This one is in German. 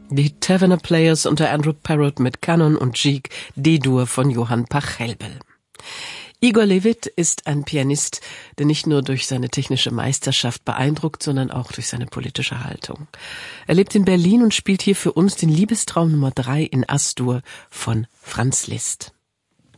Die Tavener Players unter Andrew Parrott mit Canon und Gigue, D-Dur von Johann Pachelbel. Igor Levit ist ein Pianist, der nicht nur durch seine technische Meisterschaft beeindruckt, sondern auch durch seine politische Haltung. Er lebt in Berlin und spielt hier für uns den Liebestraum Nummer 3 in As-Dur von Franz Liszt.